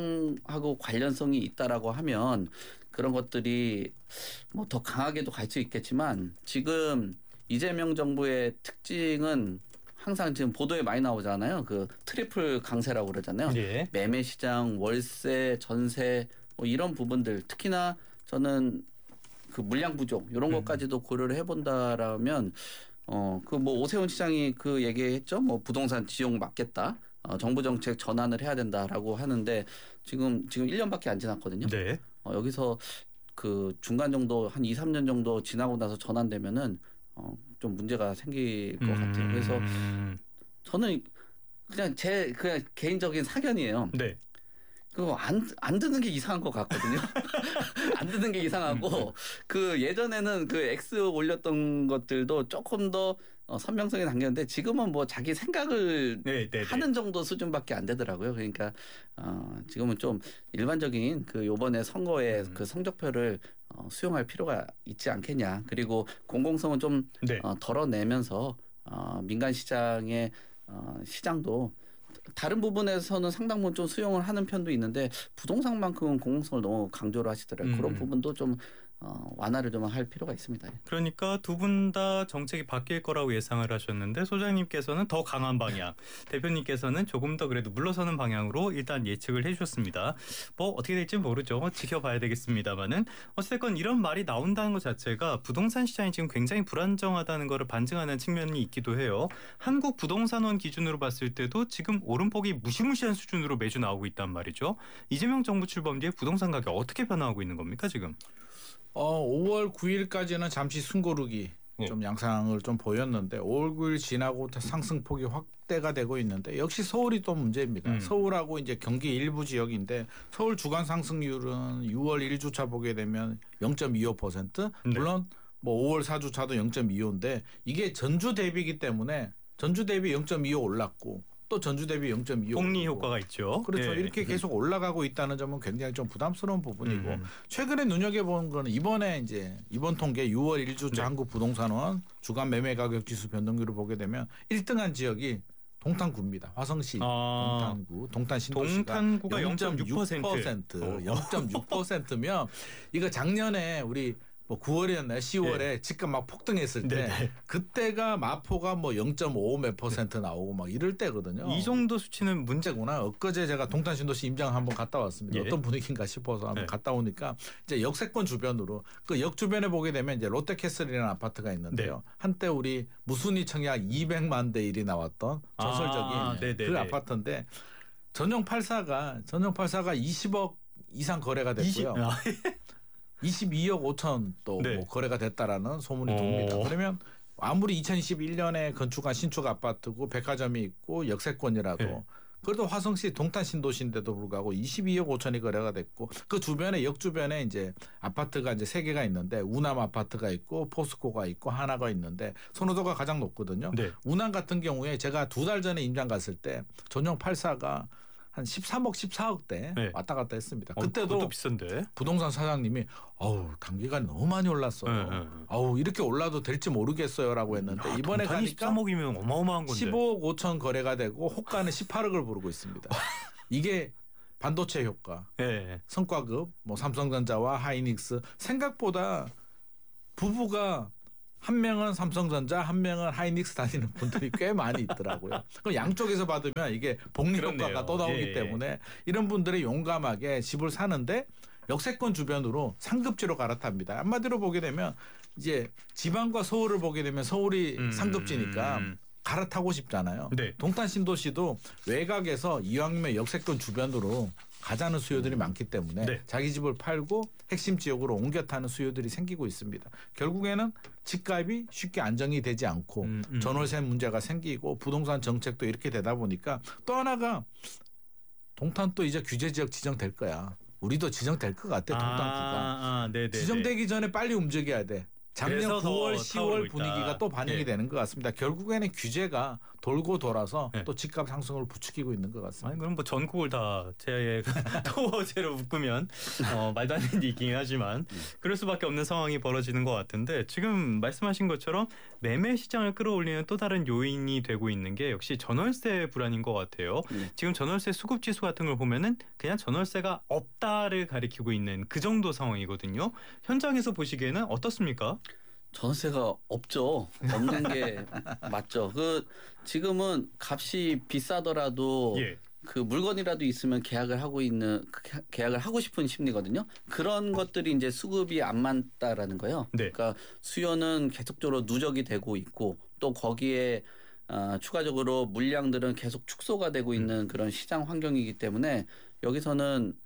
시장하고 관련성이 있다라고 하면 그런 것들이 뭐 더 강하게도 갈 수 있겠지만 지금 이재명 정부의 특징은 항상 지금 보도에 많이 나오잖아요. 그 트리플 강세라고 그러잖아요. 예. 매매 시장, 월세, 전세 뭐 이런 부분들 특히나 저는 그 물량 부족 이런 음. 것까지도 고려를 해본다라면 어 그 뭐 오세훈 시장이 그 얘기했죠. 뭐 부동산 지용 막겠다. 어, 정부 정책 전환을 해야 된다라고 하는데 지금 지금 일 년밖에 안 지났거든요. 네. 어, 여기서 그 중간 정도 한 이, 삼 년 정도 지나고 나서 전환되면은 어, 좀 문제가 생길 것 음. 같아요. 그래서 저는 그냥 제 그냥 개인적인 사견이에요. 네. 그거 안, 안 듣는 게 이상한 것 같거든요. 안 듣는 게 이상하고 그 예전에는 그 X 올렸던 것들도 조금 더 어, 선명성이 담겼는데 지금은 뭐 자기 생각을 네, 네, 하는 정도 수준밖에 안 되더라고요. 그러니까 어, 지금은 좀 일반적인 그 요번에 선거의 음. 그 성적표를 어, 수용할 필요가 있지 않겠냐. 그리고 공공성은 좀 네. 어, 덜어내면서 어, 민간 시장의 어, 시장도 다른 부분에서는 상당 부분 좀 수용을 하는 편도 있는데 부동산만큼은 공공성을 너무 강조를 하시더라고요. 음. 그런 부분도 좀 어, 완화를 좀 할 필요가 있습니다. 그러니까 두 분 다 정책이 바뀔 거라고 예상을 하셨는데 소장님께서는 더 강한 방향, 대표님께서는 조금 더 그래도 물러서는 방향으로 일단 예측을 해주셨습니다. 뭐 어떻게 될지 모르죠. 지켜봐야 되겠습니다만은 어쨌든 이런 말이 나온다는 것 자체가 부동산 시장이 지금 굉장히 불안정하다는 것을 반증하는 측면이 있기도 해요. 한국 부동산원 기준으로 봤을 때도 지금 오름폭이 무시무시한 수준으로 매주 나오고 있단 말이죠. 이재명 정부 출범 뒤에 부동산 가격 어떻게 변화하고 있는 겁니까 지금? 어, 오월 구일까지는 잠시 숨고르기 네. 좀 양상을 좀 보였는데 오월 구일 지나고 상승폭이 확대가 되고 있는데 역시 서울이 또 문제입니다. 음. 서울하고 이제 경기 일부 지역인데 서울 주간 상승률은 유월 일 주차 보게 되면 영 점 이오 퍼센트 네. 물론 뭐 오월 사 주차도 영 점 이오인데 이게 전주 대비이기 때문에 전주 대비 영 점 이오 올랐고 또 전주 대비 영 점 이오 복리 효과가 있죠. 그렇죠. 네. 이렇게 계속 올라가고 있다는 점은 굉장히 좀 부담스러운 부분이고 음. 최근에 눈여겨본 거는 이번에 이제 이번 통계 유월 일 주차 네. 한국 부동산원 주간 매매 가격 지수 변동률을 보게 되면 일 등한 지역이 동탄구입니다. 화성시 아. 동탄구, 동탄 신도시가 동탄구가 영 점 육 퍼센트, 영 점 육 퍼센트면 이거 작년에 우리 뭐 구월이었나요? 시월에 네. 집값 막 폭등했을 때 네네. 그때가 마포가 뭐 영 점 오 몇 퍼센트 나오고 막 이럴 때거든요. 이 정도 수치는 문제구나. 엊그제 제가 동탄신도시 임장 한번 갔다 왔습니다. 예. 어떤 분위기인가 싶어서 한번 네. 갔다 오니까 이제 역세권 주변으로 그 역 주변에 보게 되면 이제 롯데캐슬이라는 아파트가 있는데요. 네. 한때 우리 무순위 청약 이백만 대 일이 나왔던 전설적인 아, 그 아파트인데 전용 팔사가 전용 팔사가 이십억 이상 거래가 됐고요. 이십? 아. 이십이억 오천 또 네. 뭐 거래가 됐다라는 소문이 돕니다. 그러면 아무리 이천이십일 년에 건축한 신축 아파트고 백화점이 있고 역세권이라도 네. 그래도 화성시 동탄 신도시인데도 불구하고 이십이억 오천이 거래가 됐고 그 주변에 역 주변에 이제 아파트가 이제 세 개가 있는데 우남 아파트가 있고 포스코가 있고 하나가 있는데 선호도가 가장 높거든요. 네. 우남 같은 경우에 제가 두 달 전에 임장 갔을 때 전용 팔사가 한 십삼억, 십사억대 네. 왔다 갔다 했습니다. 어, 그때도 그것도 비싼데. 부동산 사장님이 어우 단기간에 너무 많이 올랐어요. 네, 네. 어우 이렇게 올라도 될지 모르겠어요라고 했는데 야, 이번에 동탄이 가니까 십삼억이면 어마어마한 건데. 십오억 오천 거래가 되고 호가는 십팔억을 부르고 있습니다. 이게 반도체 효과, 네. 성과급, 뭐 삼성전자와 하이닉스 생각보다 부부가 한 명은 삼성전자, 한 명은 하이닉스 다니는 분들이 꽤 많이 있더라고요. 그럼 양쪽에서 받으면 이게 복리 그렇네요. 효과가 또 나오기 예. 때문에 이런 분들이 용감하게 집을 사는데 역세권 주변으로 상급지로 갈아탑니다. 한마디로 보게 되면 이제 지방과 서울을 보게 되면 서울이 음, 상급지니까 음. 갈아타고 싶잖아요. 네. 동탄 신도시도 외곽에서 이왕이면 역세권 주변으로 가자는 수요들이 많기 때문에 네. 자기 집을 팔고 핵심 지역으로 옮겨 타는 수요들이 생기고 있습니다. 결국에는 집값이 쉽게 안정이 되지 않고 음, 음. 전월세 문제가 생기고 부동산 정책도 이렇게 되다 보니까 또 하나가 동탄 또 이제 규제 지역 지정될 거야. 우리도 지정될 것 같아. 동탄구가. 아, 아, 네네. 지정되기 전에 빨리 움직여야 돼. 작년 그래서 더 구월, 타오르고 시월 있다. 분위기가 또 반영이 예. 되는 것 같습니다. 결국에는 규제가 돌고 돌아서 예. 또 집값 상승을 부추기고 있는 것 같습니다. 아니 그럼 뭐 전국을 다 제 토어제로 묶으면 어, 말도 안 되는 얘기긴 하지만 그럴 수밖에 없는 상황이 벌어지는 것 같은데 지금 말씀하신 것처럼 매매 시장을 끌어올리는 또 다른 요인이 되고 있는 게 역시 전월세 불안인 것 같아요. 네. 지금 전월세 수급 지수 같은 걸 보면은 그냥 전월세가 없다를 가리키고 있는 그 정도 상황이거든요. 현장에서 보시기에는 어떻습니까? 전세가 없죠. 없는 게 맞죠. 그 지금은 값이 비싸더라도 예. 그 물건이라도 있으면 계약을 하고 있는 그 계- 계약을 하고 싶은 심리거든요. 그런 것들이 이제 수급이 안 맞다라는 거예요. 네. 그러니까 수요는 계속적으로 누적이 되고 있고 또 거기에 어, 추가적으로 물량들은 계속 축소가 되고 있는 그런 시장 환경이기 때문에 여기서는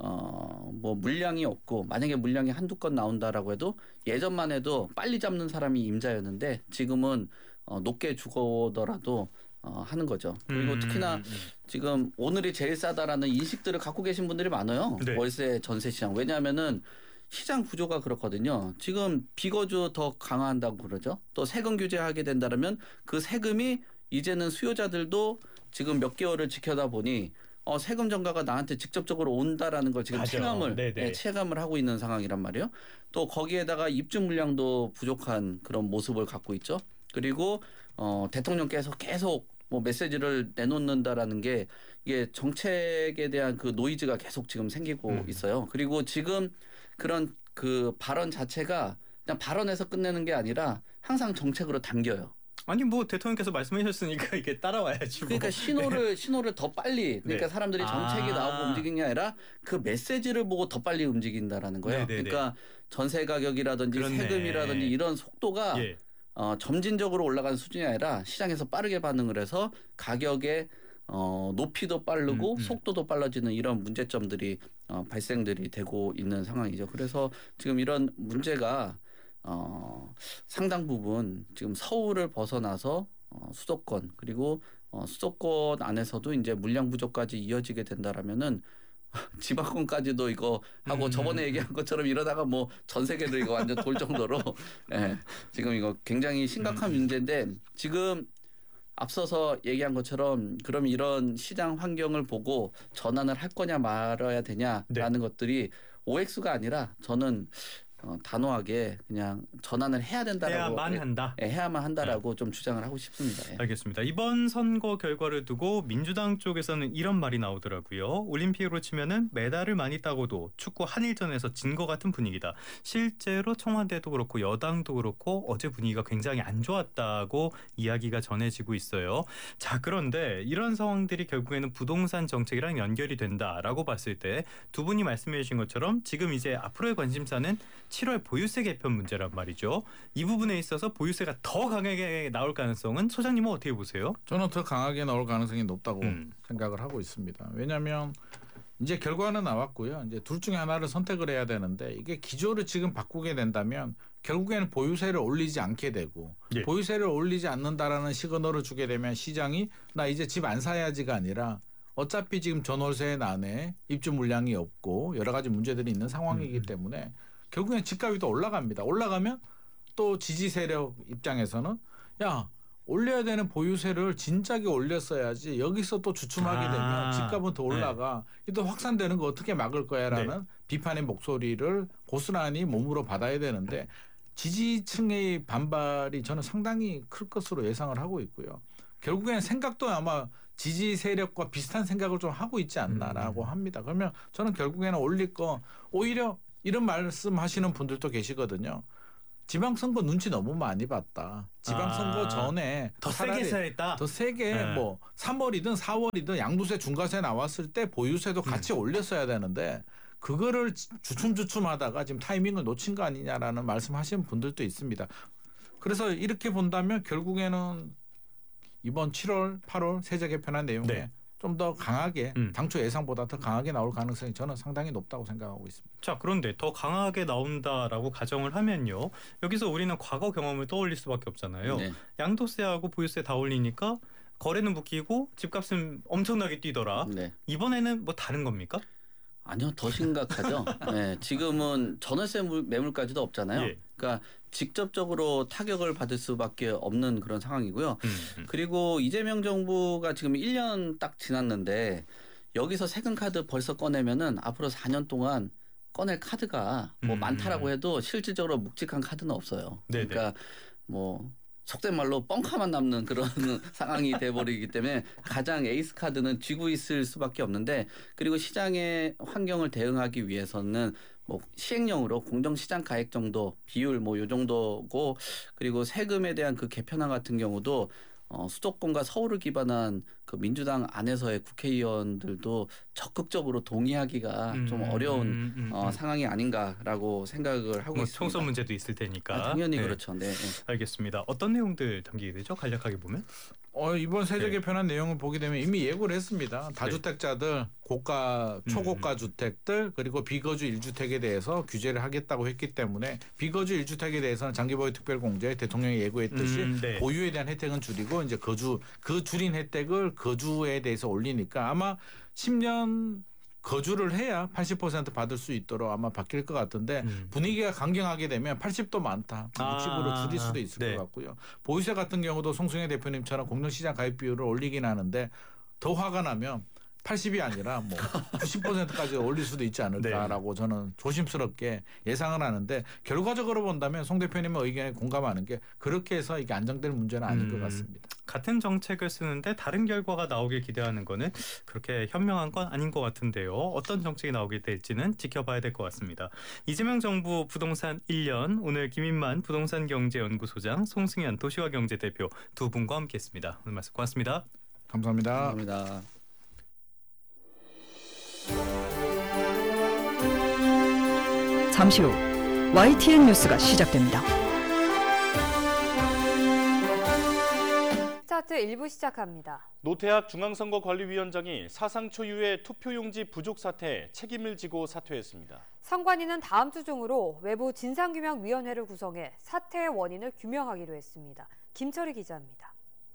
어 뭐 물량이 없고 만약에 물량이 한두 건 나온다라고 해도 예전만 해도 빨리 잡는 사람이 임자였는데 지금은 어, 높게 주고더라도 어, 하는 거죠. 그리고 음, 특히나 음, 음. 지금 오늘이 제일 싸다라는 인식들을 갖고 계신 분들이 많아요. 네. 월세 전세 시장. 왜냐하면은 시장 구조가 그렇거든요. 지금 비거주 더 강화한다고 그러죠. 또 세금 규제하게 된다면 그 세금이 이제는 수요자들도 지금 몇 개월을 지켜다 보니 어, 세금 전가가 나한테 직접적으로 온다라는 걸 지금 맞아. 체감을 네네. 예, 체감을 하고 있는 상황이란 말이에요. 또 거기에다가 입주 물량도 부족한 그런 모습을 갖고 있죠. 그리고 어, 대통령께서 계속 뭐 메시지를 내놓는다라는 게 이게 정책에 대한 그 노이즈가 계속 지금 생기고 음. 있어요. 그리고 지금 그런 그 발언 자체가 그냥 발언에서 끝내는 게 아니라 항상 정책으로 담겨요. 아니 뭐 대통령께서 말씀하셨으니까 이게 따라와야지. 뭐. 그러니까 신호를 신호를 더 빨리 그러니까 네. 사람들이 정책이 아. 나오고 움직이는 게 아니라 그 메시지를 보고 더 빨리 움직인다라는 거예요. 네네네. 그러니까 전세 가격이라든지 그렇네. 세금이라든지 이런 속도가 예. 어, 점진적으로 올라가는 수준이 아니라 시장에서 빠르게 반응을 해서 가격의 어, 높이도 빠르고 음, 음. 속도도 빨라지는 이런 문제점들이 어, 발생들이 되고 있는 상황이죠. 그래서 지금 이런 문제가 어, 상당 부분 지금 서울을 벗어나서 어, 수도권 그리고 어, 수도권 안에서도 이제 물량 부족까지 이어지게 된다라면은 지방권까지도 이거 하고 음. 저번에 얘기한 것처럼 이러다가 뭐 전 세계도 이거 완전 돌 정도로 예, 지금 이거 굉장히 심각한 음. 문제인데 지금 앞서서 얘기한 것처럼 그럼 이런 시장 환경을 보고 전환을 할 거냐 말아야 되냐라는 네. 것들이 오엑스가 아니라 저는 어, 단호하게 그냥 전환을 해야 된다라고 해야만 예, 한다. 예, 해야만 한다라고 좀 주장을 하고 싶습니다. 예. 알겠습니다. 이번 선거 결과를 두고 민주당 쪽에서는 이런 말이 나오더라고요. 올림픽으로 치면은 메달을 많이 따고도 축구 한일전에서 진 것 같은 분위기다. 실제로 청와대도 그렇고 여당도 그렇고 어제 분위기가 굉장히 안 좋았다고 이야기가 전해지고 있어요. 자, 그런데 이런 상황들이 결국에는 부동산 정책이랑 연결이 된다라고 봤을 때 두 분이 말씀해 주신 것처럼 지금 이제 앞으로의 관심사는 칠월 보유세 개편 문제란 말이죠. 이 부분에 있어서 보유세가 더 강하게 나올 가능성은 소장님은 어떻게 보세요? 저는 더 강하게 나올 가능성이 높다고 음. 생각을 하고 있습니다. 왜냐하면 이제 결과는 나왔고요. 이제 둘 중에 하나를 선택을 해야 되는데 이게 기조를 지금 바꾸게 된다면 결국에는 보유세를 올리지 않게 되고 예. 보유세를 올리지 않는다라는 시그널을 주게 되면 시장이 나 이제 집 안 사야지가 아니라 어차피 지금 전월세 난에 입주 물량이 없고 여러 가지 문제들이 있는 상황이기 음. 때문에 결국엔 집값이 더 올라갑니다. 올라가면 또 지지 세력 입장에서는 야 올려야 되는 보유세를 진작에 올렸어야지 여기서 또 주춤하게 되면 아, 집값은 더 올라가 네. 또 확산되는 거 어떻게 막을 거야라는 네. 비판의 목소리를 고스란히 몸으로 받아야 되는데 지지층의 반발이 저는 상당히 클 것으로 예상을 하고 있고요. 결국에는 생각도 아마 지지 세력과 비슷한 생각을 좀 하고 있지 않나라고 음. 합니다. 그러면 저는 결국에는 올릴 거 오히려 이런 말씀하시는 분들도 계시거든요. 지방선거 눈치 너무 많이 봤다. 지방선거 아, 전에 더 세게 세했다. 더 세게 네. 뭐 삼월이든 사월이든 양도세 중과세 나왔을 때 보유세도 같이 음. 올렸어야 되는데 그거를 주춤주춤하다가 지금 타이밍을 놓친 거 아니냐라는 말씀하시는 분들도 있습니다. 그래서 이렇게 본다면 결국에는 이번 칠월, 팔월 세제 개편안 내용에 네. 좀 더 강하게 음. 당초 예상보다 더 강하게 나올 가능성이 저는 상당히 높다고 생각하고 있습니다. 자, 그런데 더 강하게 나온다라고 가정을 하면요. 여기서 우리는 과거 경험을 떠올릴 수밖에 없잖아요. 네. 양도세하고 보유세 다 올리니까 거래는 묶이고 집값은 엄청나게 뛰더라. 네. 이번에는 뭐 다른 겁니까? 아니요. 더 심각하죠. 네, 지금은 전월세 매물까지도 없잖아요. 예. 그러니까 직접적으로 타격을 받을 수밖에 없는 그런 상황이고요. 음, 음. 그리고 이재명 정부가 지금 일 년 딱 지났는데 여기서 세금 카드 벌써 꺼내면은 앞으로 사 년 동안 꺼낼 카드가 뭐 음, 많다라고 해도 실질적으로 묵직한 카드는 없어요. 네네. 그러니까 뭐 속된 말로 뻥카만 남는 그런 상황이 돼버리기 때문에 가장 에이스 카드는 쥐고 있을 수밖에 없는데 그리고 시장의 환경을 대응하기 위해서는 뭐 시행령으로 공정시장 가액 정도 비율 뭐 요 정도고 그리고 세금에 대한 그 개편안 같은 경우도 어, 수도권과 서울을 기반한 그 민주당 안에서의 국회의원들도 적극적으로 동의하기가 음, 좀 어려운 음, 음, 어, 상황이 아닌가라고 생각을 하고 뭐 있습니다. 총선 문제도 있을 테니까. 아, 당연히 네. 그렇죠. 네, 네. 알겠습니다. 어떤 내용들 담기게 되죠? 간략하게 보면? 어, 이번 세제 개편안 네. 내용을 보게 되면 이미 예고를 했습니다. 다주택자들, 고가, 초고가 음. 주택들 그리고 비거주 일 주택에 대해서 규제를 하겠다고 했기 때문에 비거주 일 주택에 대해서는 장기보유 특별공제 대통령이 예고했듯이 음, 네. 보유에 대한 혜택은 줄이고 이제 거주 그 줄인 혜택을 거주에 대해서 올리니까 아마 십 년 거주를 해야 팔십 퍼센트 받을 수 있도록 아마 바뀔 것 같은데 음. 분위기가 강경하게 되면 팔십도 많다. 육십으로 아, 줄일 수도 있을 네. 것 같고요. 보유세 같은 경우도 송승혜 대표님처럼 공정시장 가입 비율을 올리긴 하는데 더 화가 나면 팔십이 아니라 뭐 구십 퍼센트까지 올릴 수도 있지 않을까라고 네. 저는 조심스럽게 예상을 하는데 결과적으로 본다면 송 대표님의 의견에 공감하는 게 그렇게 해서 이게 안정될 문제는 아닌 음, 것 같습니다. 같은 정책을 쓰는데 다른 결과가 나오길 기대하는 거는 그렇게 현명한 건 아닌 것 같은데요. 어떤 정책이 나오게 될지는 지켜봐야 될 것 같습니다. 이재명 정부 부동산 일 년 오늘 김인만 부동산경제연구소장 송승현 도시화경제대표 두 분과 함께했습니다. 오늘 말씀 고맙습니다. 감사합니다. 감사합니다. 잠시 후 와이티엔 뉴스가 시작됩니다. 스타트 일 부 시작합니다. 노태학 중앙선거관리위원장이 사상 초유의 투표용지 부족 사태에 책임을 지고 사퇴했습니다. 선관위는 다음 주 중으로 외부 진상규명위원회를 구성해 사태의 원인을 규명하기로 했습니다. 김철희 기자입니다.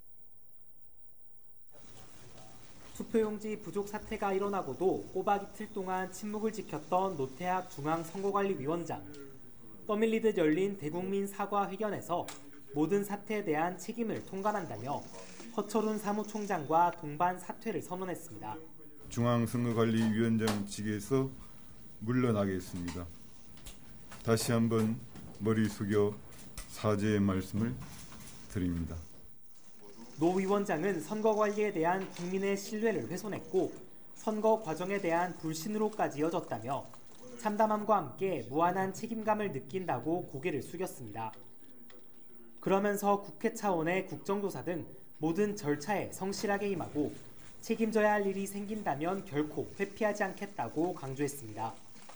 투표용지 부족 사태가 일어나고도 꼬박 이틀 동안 침묵을 지켰던 노태학 중앙선거관리위원장. 떠밀리듯 열린 대국민 사과회견에서 모든 사태에 대한 책임을 통감한다며 허철훈 사무총장과 동반 사퇴를 선언했습니다. 중앙선거관리위원장직에서 물러나겠습니다. 다시 한번 머리 숙여 사죄의 말씀을 드립니다. 노 위원장은 선거 관리에 대한 국민의 신뢰를 훼손했고 선거 과정에 대한 불신으로까지 이어졌다며 참담함과 함께 무한한 책임감을 느낀다고 고개를 숙였습니다. 그러면서 국회 차원의 국정조사 등 모든 절차에 성실하게 임하고 책임져야 할 일이 생긴다면 결코 회피하지 않겠다고 강조했습니다.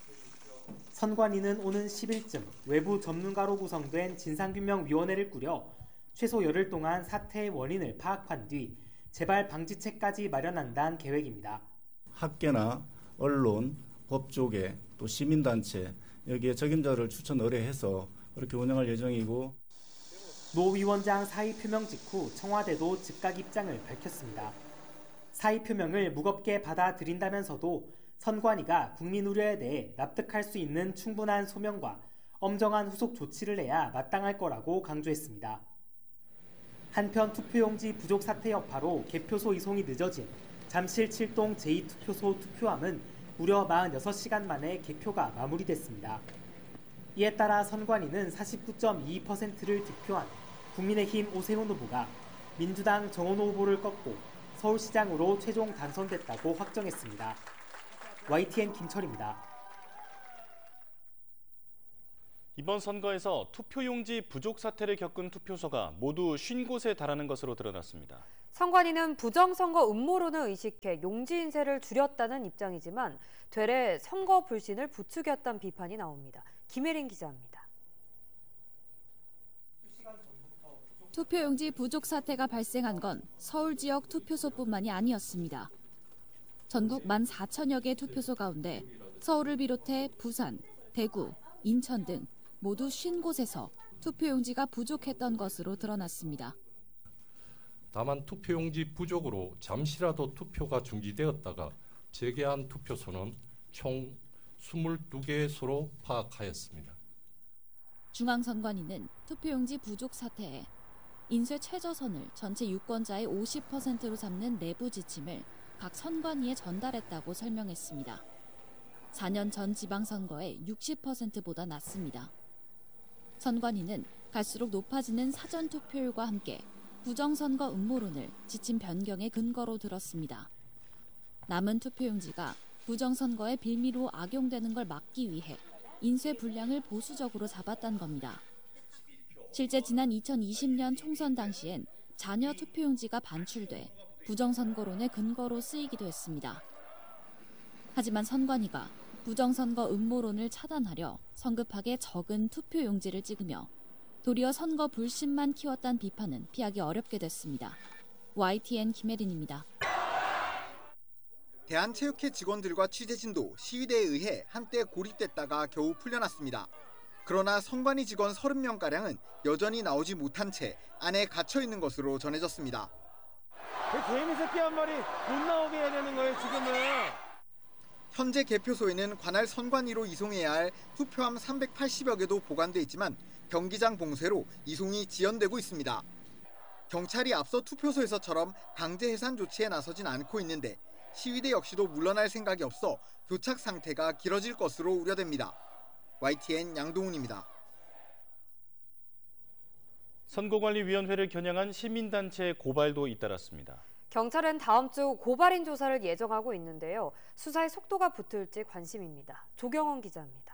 선관위는 오는 십 일쯤 외부 전문가로 구성된 진상규명위원회를 꾸려 최소 열흘 동안 사태의 원인을 파악한 뒤 재발 방지책까지 마련한다는 계획입니다. 학계나 언론, 법조계, 또 시민단체 여기에 적임자를 추천 의뢰해서 그렇게 운영할 예정이고 노 위원장 사의 표명 직후 청와대도 즉각 입장을 밝혔습니다. 사의 표명을 무겁게 받아들인다면서도 선관위가 국민 우려에 대해 납득할 수 있는 충분한 소명과 엄정한 후속 조치를 해야 마땅할 거라고 강조했습니다. 한편 투표용지 부족 사태 여파로 개표소 이송이 늦어진 잠실 칠동 제이 투표소 투표함은 무려 사십육 시간 만에 개표가 마무리됐습니다. 이에 따라 선관위는 사십구 점 이이 퍼센트를 득표한 국민의힘 오세훈 후보가 민주당 정원호 후보를 꺾고 서울시장으로 최종 당선됐다고 확정했습니다. 와이티엔 김철입니다. 이번 선거에서 투표용지 부족 사태를 겪은 투표소가 모두 오십 곳에 달하는 것으로 드러났습니다. 선관위는 부정선거 음모론을 의식해 용지 인쇄를 줄였다는 입장이지만 되레 선거 불신을 부추겼다는 비판이 나옵니다. 김혜린 기자입니다. 투표용지 부족 사태가 발생한 건 서울 지역 투표소뿐만이 아니었습니다. 전국 만 사천여 개 투표소 가운데 서울을 비롯해 부산, 대구, 인천 등 모두 오십 곳에서 투표용지가 부족했던 것으로 드러났습니다. 다만 투표용지 부족으로 잠시라도 투표가 중지되었다가 재개한 투표소는 총 이십이 개소로 파악하였습니다. 중앙선관위는 투표용지 부족 사태에 인쇄 최저선을 전체 유권자의 오십 퍼센트로 잡는 내부 지침을 각 선관위에 전달했다고 설명했습니다. 사 년 전 지방선거의 육십 퍼센트보다 낮습니다. 선관위는 갈수록 높아지는 사전투표율과 함께 부정선거 음모론을 지침 변경의 근거로 들었습니다. 남은 투표용지가 부정선거의 빌미로 악용되는 걸 막기 위해 인쇄 분량을 보수적으로 잡았다는 겁니다. 실제 지난 이천이십 년 총선 당시엔 잔여 투표용지가 반출돼 부정선거론의 근거로 쓰이기도 했습니다. 하지만 선관위가 부정선거 음모론을 차단하려 성급하게 적은 투표용지를 찍으며 도리어 선거 불신만 키웠다는 비판은 피하기 어렵게 됐습니다. 와이티엔 김혜린입니다. 대한체육회 직원들과 취재진도 시위대에 의해 한때 고립됐다가 겨우 풀려났습니다. 그러나 선관위 직원 서른 명가량은 여전히 나오지 못한 채 안에 갇혀 있는 것으로 전해졌습니다. 그 개미 새끼 한 마리 못 나오게 해야 되는 거예요, 지금은. 현재 개표소에는 관할 선관위로 이송해야 할 투표함 삼백팔십여 개도 보관돼 있지만 경기장 봉쇄로 이송이 지연되고 있습니다. 경찰이 앞서 투표소에서처럼 강제 해산 조치에 나서진 않고 있는데 시위대 역시도 물러날 생각이 없어 교착 상태가 길어질 것으로 우려됩니다. 와이티엔 양동훈입니다. 선거관리위원회를 겨냥한 시민단체의 고발도 잇따랐습니다. 경찰은 다음 주 고발인 조사를 예정하고 있는데요. 수사의 속도가 붙을지 관심입니다. 조경원 기자입니다.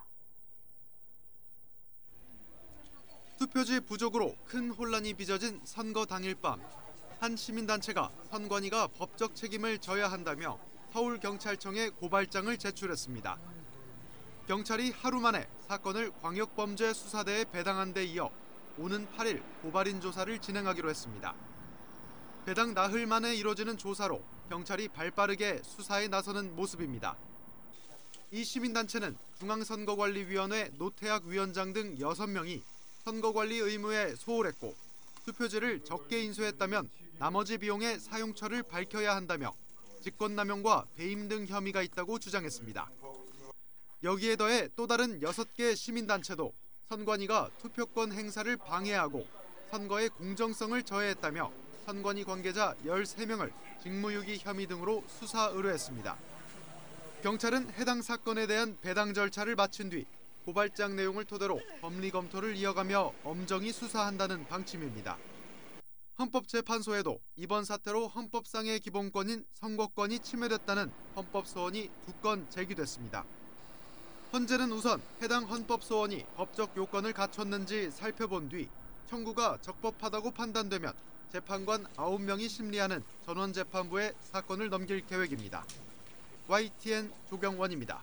투표지 부족으로 큰 혼란이 빚어진 선거 당일 밤, 한 시민단체가 선관위가 법적 책임을 져야 한다며 서울경찰청에 고발장을 제출했습니다. 경찰이 하루 만에 사건을 광역범죄 수사대에 배당한 데 이어 오는 팔 일 고발인 조사를 진행하기로 했습니다. 배당 나흘 만에 이뤄지는 조사로 경찰이 발빠르게 수사에 나서는 모습입니다. 이 시민단체는 중앙선거관리위원회 노태학 위원장 등 여섯 명이 선거관리 의무에 소홀했고 투표지를 적게 인쇄했다면 나머지 비용의 사용처를 밝혀야 한다며 직권남용과 배임 등 혐의가 있다고 주장했습니다. 여기에 더해 또 다른 여섯 개 시민단체도 선관위가 투표권 행사를 방해하고 선거의 공정성을 저해했다며 선관위 관계자 열세 명을 직무유기 혐의 등으로 수사 의뢰했습니다. 경찰은 해당 사건에 대한 배당 절차를 마친 뒤 고발장 내용을 토대로 법리 검토를 이어가며 엄정히 수사한다는 방침입니다. 헌법재판소에도 이번 사태로 헌법상의 기본권인 선거권이 침해됐다는 헌법소원이 두 건 제기됐습니다. 헌재는 우선 해당 헌법소원이 법적 요건을 갖췄는지 살펴본 뒤 청구가 적법하다고 판단되면 재판관 아홉 명이 심리하는 전원재판부에 사건을 넘길 계획입니다. 와이티엔 조경원입니다.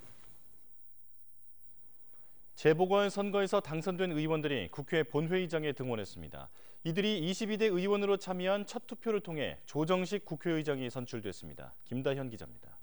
재보궐선거에서 당선된 의원들이 국회 본회의장에 등원했습니다. 이들이 이십이 대 의원으로 참여한 첫 투표를 통해 조정식 국회의장이 선출됐습니다. 김다현 기자입니다.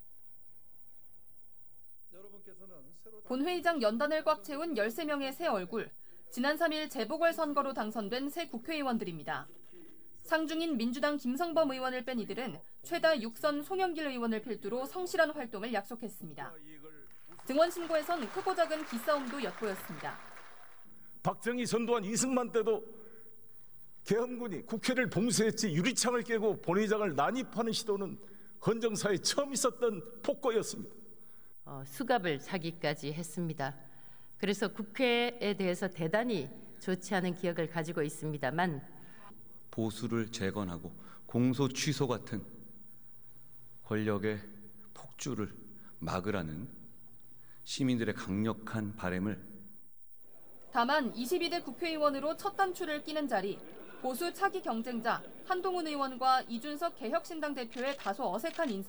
본회의장 연단을 꽉 채운 열세 명의 새 얼굴, 지난 삼 일 재보궐선거로 당선된 새 국회의원들입니다. 상중인 민주당 김성범 의원을 뺀 이들은 최다 육 선 송영길 의원을 필두로 성실한 활동을 약속했습니다. 등원 신고에선 크고 작은 기싸움도 엿보였습니다. 박정희 선도한 이승만 때도 계엄군이 국회를 봉쇄했지 유리창을 깨고 본회의장을 난입하는 시도는 헌정사에 처음 있었던 폭거였습니다. 어, 수갑을 차기까지 했습니다. 그래서 국회에 대해서 대단히 좋지 않은 기억을 가지고 있습니다만 보수를 재건하고 공소 취소 같은 권력의 폭주를 막으라는 시민들의 강력한 바람을 다만 이십이 대 국회의원으로 첫 단추를 끼는 자리, 보수 차기 경쟁자 한동훈 의원과 이준석 개혁신당 대표의 다소 어색한 인사